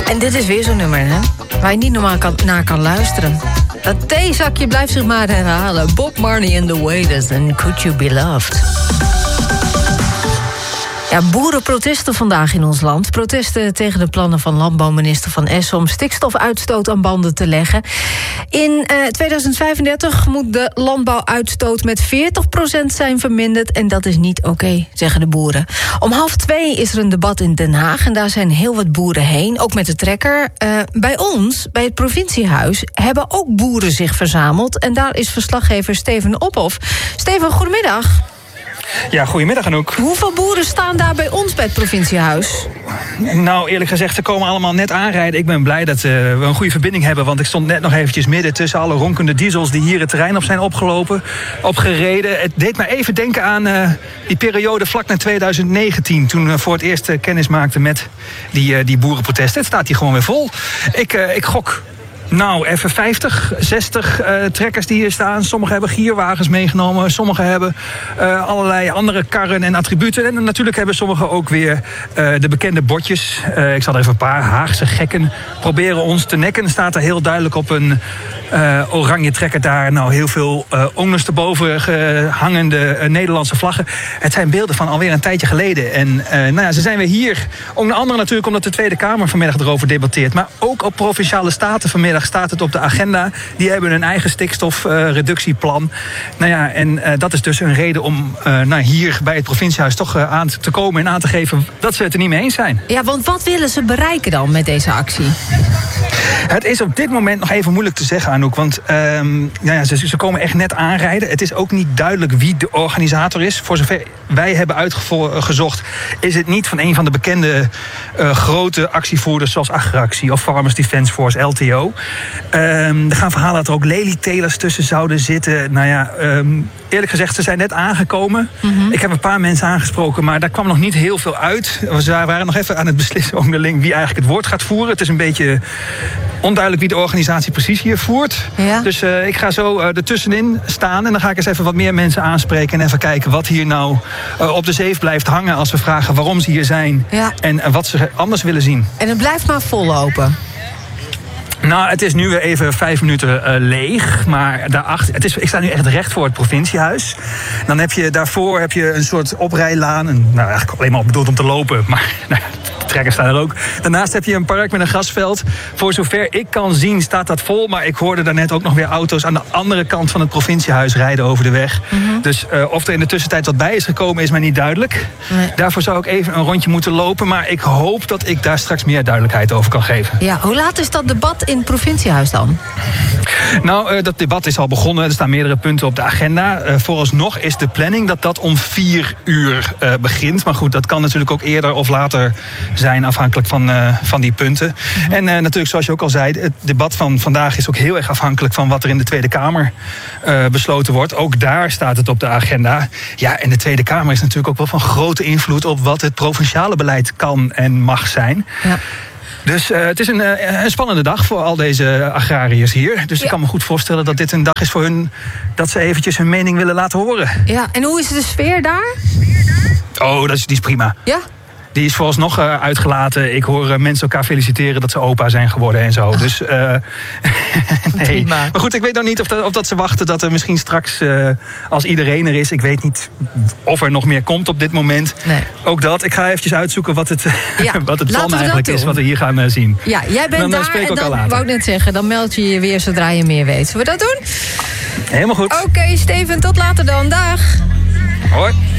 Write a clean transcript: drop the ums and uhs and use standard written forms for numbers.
En dit is weer zo'n nummer, hè? Waar je niet normaal naar kan luisteren. Dat theezakje blijft zich maar herhalen. Bob Marley and the Wailers en Could You Be Loved. Ja, boerenprotesten vandaag in ons land. Protesten tegen de plannen van landbouwminister Van Essen om stikstofuitstoot aan banden te leggen. In 2035 moet de landbouwuitstoot met 40% zijn verminderd. En dat is niet oké, zeggen de boeren. Om 1:30 is er een debat in Den Haag. En daar zijn heel wat boeren heen, ook met de trekker. Bij ons, bij het provinciehuis, hebben ook boeren zich verzameld. En daar is verslaggever Steven Ophof. Steven, goedemiddag. Ja, goedemiddag Anouk. Hoeveel boeren staan daar bij ons bij het provinciehuis? Nou, eerlijk gezegd, ze komen allemaal net aanrijden. Ik ben blij dat we een goede verbinding hebben. Want ik stond net nog eventjes midden tussen alle ronkende diesels die hier het terrein op zijn opgereden. Het deed mij even denken aan die periode vlak na 2019. Toen we voor het eerst kennis maakten met die boerenprotesten. Het staat hier gewoon weer vol. Ik gok. Nou, even 50, 60 trekkers die hier staan. Sommigen hebben gierwagens meegenomen. Sommigen hebben allerlei andere karren en attributen. En natuurlijk hebben sommigen ook weer de bekende bordjes. Ik zal er even een paar. Haagse gekken proberen ons te nekken. Er staat er heel duidelijk op een oranje trekker daar. Nou, heel veel ondersteboven hangende Nederlandse vlaggen. Het zijn beelden van alweer een tijdje geleden. En ze zijn weer hier. Onder andere natuurlijk omdat de Tweede Kamer vanmiddag erover debatteert. Maar ook op Provinciale Staten vanmiddag staat het op de agenda. Die hebben een eigen stikstofreductieplan. Dat is dus een reden om hier bij het provinciehuis toch aan te komen en aan te geven dat ze het er niet mee eens zijn. Ja, want wat willen ze bereiken dan met deze actie? Het is op dit moment nog even moeilijk te zeggen, Anouk. Want ze komen echt net aanrijden. Het is ook niet duidelijk wie de organisator is. Voor zover wij hebben uitgezocht, is het niet van een van de bekende grote actievoerders zoals Agractie of Farmers Defence Force, LTO. Er gaan verhalen dat er ook lelietelers tussen zouden zitten. Eerlijk gezegd, ze zijn net aangekomen. Mm-hmm. Ik heb een paar mensen aangesproken, maar daar kwam nog niet heel veel uit. We waren nog even aan het beslissen onderling wie eigenlijk het woord gaat voeren. Het is een beetje onduidelijk wie de organisatie precies hier voert. Ja. Dus ik ga zo ertussenin staan en dan ga ik eens even wat meer mensen aanspreken en even kijken wat hier nou op de zeef blijft hangen als we vragen waarom ze hier zijn en wat ze anders willen zien. En het blijft maar vollopen. Nou, het is nu weer even 5 minuten leeg. Maar daarachter, ik sta nu echt recht voor het provinciehuis. Dan heb je daarvoor een soort oprijlaan. Eigenlijk alleen maar bedoeld om te lopen. Maar de trekkers staan er ook. Daarnaast heb je een park met een grasveld. Voor zover ik kan zien staat dat vol. Maar ik hoorde daarnet ook nog weer auto's aan de andere kant van het provinciehuis rijden over de weg. Mm-hmm. Dus of er in de tussentijd wat bij is gekomen is mij niet duidelijk. Nee. Daarvoor zou ik even een rondje moeten lopen. Maar ik hoop dat ik daar straks meer duidelijkheid over kan geven. Ja, hoe laat is dat debat in het provinciehuis dan? Nou, dat debat is al begonnen. Er staan meerdere punten op de agenda. Vooralsnog is de planning dat om 4 uur begint. Maar goed, dat kan natuurlijk ook eerder of later zijn, afhankelijk van die punten. Mm-hmm. En natuurlijk, zoals je ook al zei, het debat van vandaag is ook heel erg afhankelijk van wat er in de Tweede Kamer besloten wordt. Ook daar staat het op de agenda. Ja, en de Tweede Kamer is natuurlijk ook wel van grote invloed op wat het provinciale beleid kan en mag zijn. Ja. Dus het is een spannende dag voor al deze agrariërs hier. Dus ik kan me goed voorstellen dat dit een dag is voor hun dat ze eventjes hun mening willen laten horen. Ja, en hoe is de sfeer daar? Oh, die is prima. Ja? Die is vooralsnog uitgelaten. Ik hoor mensen elkaar feliciteren dat ze opa zijn geworden en zo. Dus nee. Maar goed, ik weet nog niet of dat ze wachten dat er misschien straks, als iedereen er is, ik weet niet of er nog meer komt op dit moment. Nee. Ook dat. Ik ga eventjes uitzoeken wat het plan eigenlijk is, wat we hier gaan zien. Ja, jij bent dan, daar en dan, wou ik net zeggen, dan meld je je weer zodra je meer weet. Zullen we dat doen? Helemaal goed. Oké, Steven, tot later dan. Dag. Hoi.